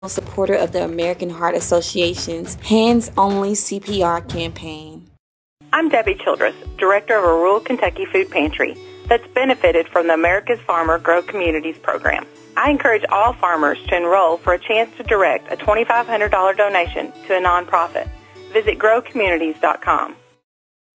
supporter of the American Heart Association's Hands Only CPR campaign. I'm Debbie Childress, director of a rural Kentucky food pantry that's benefited from the America's Farmer Grow Communities program. I encourage all farmers to enroll for a chance to direct a $2,500 donation to a nonprofit. Visit growcommunities.com.